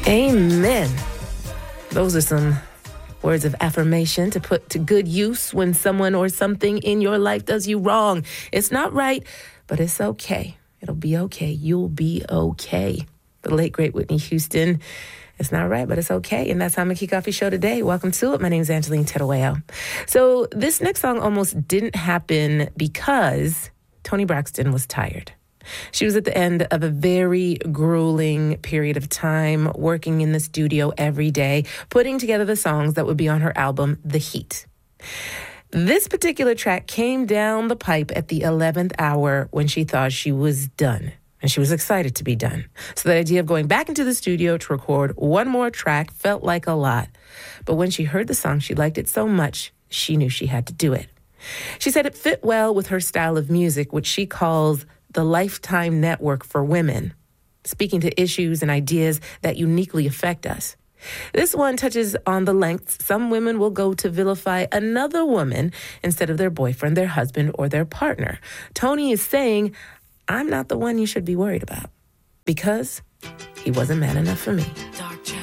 Amen. Those are some words of affirmation to put to good use when someone or something in your life does you wrong. It's not right, but it's okay. It'll be okay. You'll be okay. The late, great Whitney Houston. It's not right, but it's okay. And that's how I'm going to kick off your show today. Welcome to it. My name is Angeline Terueo. So this next song almost didn't happen because Toni Braxton was tired. She was at the end of a very grueling period of time, working in the studio every day, putting together the songs that would be on her album, The Heat. This particular track came down the pipe at the 11th hour when she thought she was done. And she was excited to be done. So the idea of going back into the studio to record one more track felt like a lot. But when she heard the song, she liked it so much, she knew she had to do it. She said it fit well with her style of music, which she calls the Lifetime Network for Women, speaking to issues and ideas that uniquely affect us. This one touches on the lengths some women will go to vilify another woman instead of their boyfriend, their husband, or their partner. Toni is saying, I'm not the one you should be worried about because he wasn't man enough for me.